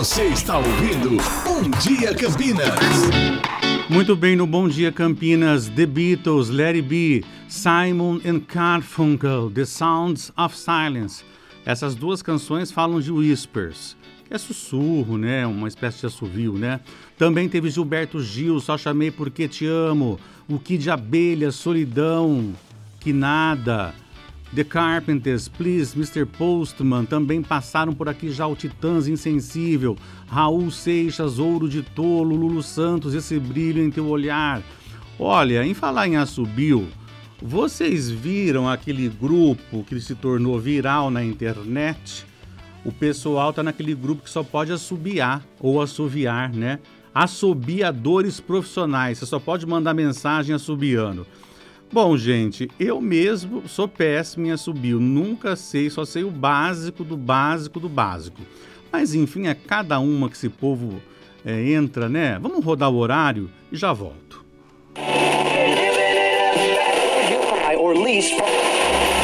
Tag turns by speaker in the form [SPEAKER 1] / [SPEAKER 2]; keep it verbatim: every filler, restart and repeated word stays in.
[SPEAKER 1] Você está ouvindo Bom Dia Campinas.
[SPEAKER 2] Muito bem, no Bom Dia Campinas, The Beatles, Let It Be, Simon and Garfunkel, The Sounds of Silence. Essas duas canções falam de whispers, que é sussurro, né? Uma espécie de assovio, né? Também teve Gilberto Gil, Só Chamei Porque Te Amo, O Que de Abelha, Solidão, Que Nada, The Carpenters, Please, mister Postman. Também passaram por aqui já o Titãs, Insensível, Raul Seixas, Ouro de Tolo, Lulu Santos, Esse Brilho em Teu Olhar. Olha, em falar em assobio, vocês viram aquele grupo que se tornou viral na internet? O pessoal tá naquele grupo que só pode assobiar ou assoviar, né? Assobiadores profissionais, você só pode mandar mensagem assobiando. Bom, gente, eu mesmo sou péssimo em assobio, nunca sei, só sei o básico do básico do básico. Mas enfim, é cada uma que esse povo é, entra, né? Vamos rodar o horário e já volto.
[SPEAKER 3] Or lease